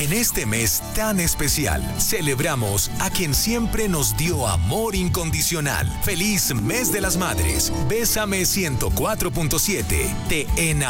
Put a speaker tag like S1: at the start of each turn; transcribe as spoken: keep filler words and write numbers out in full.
S1: En este mes tan especial, celebramos a quien siempre nos dio amor incondicional. ¡Feliz Mes de las Madres! Bésame ciento cuatro punto siete. Te enamoramos.